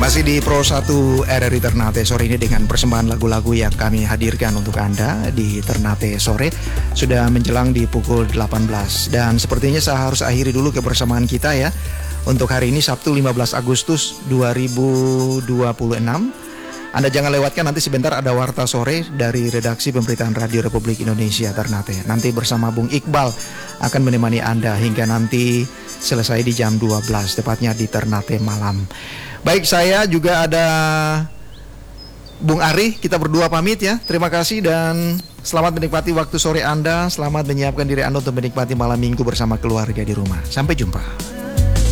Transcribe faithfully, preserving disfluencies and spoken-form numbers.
Masih di Pro satu R R I Ternate sore ini dengan persembahan lagu-lagu yang kami hadirkan untuk Anda di Ternate sore. Sudah menjelang di pukul delapan belas. Dan sepertinya saya harus akhiri dulu kebersamaan kita ya. Untuk hari ini Sabtu lima belas Agustus dua ribu dua puluh enam. Anda jangan lewatkan, nanti sebentar ada Warta Sore dari Redaksi Pemberitaan Radio Republik Indonesia Ternate. Nanti bersama Bung Iqbal akan menemani Anda hingga nanti selesai di jam dua belas, tepatnya di Ternate malam. Baik, saya juga ada Bung Ari, kita berdua pamit ya. Terima kasih dan selamat menikmati waktu sore Anda. Selamat menyiapkan diri Anda untuk menikmati malam minggu bersama keluarga di rumah. Sampai jumpa.